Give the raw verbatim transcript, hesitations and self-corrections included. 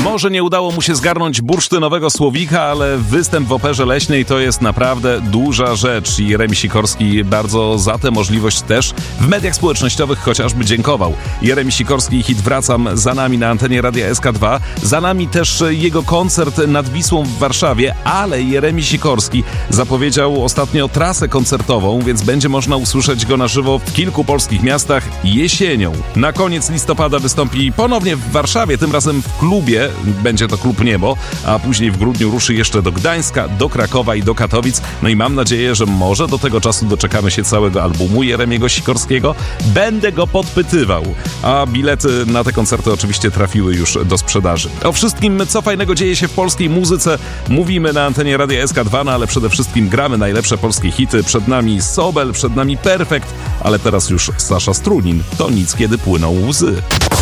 Może nie udało mu się zgarnąć bursztynowego słowika, ale występ w Operze Leśnej to jest naprawdę duża rzecz i Jeremi Sikorski bardzo za tę możliwość też w mediach społecznościowych chociażby dziękował. Jeremi Sikorski, hit Wracam za nami na antenie Radia S K dwa, za nami też jego koncert nad Wisłą w Warszawie, ale Jeremi Sikorski zapowiedział ostatnio trasę koncertową, więc będzie można usłyszeć go na żywo w kilku polskich miastach jesienią. Na koniec listopada wystąpi ponownie w Warszawie, tym razem w klubie, będzie to Klub Niebo, a później w grudniu ruszy jeszcze do Gdańska, do Krakowa i do Katowic. No i mam nadzieję, że może do tego czasu doczekamy się całego albumu Jeremiego Sikorskiego. Będę go podpytywał, a bilety na te koncerty oczywiście trafiły już do sprzedaży. O wszystkim, co fajnego dzieje się w polskiej muzyce, mówimy na antenie Radia S K dwa, no ale przede wszystkim gramy najlepsze polskie hity. Przed nami Sobel, przed nami Perfekt, ale teraz już Sasza Strunin. To nic, kiedy płyną łzy.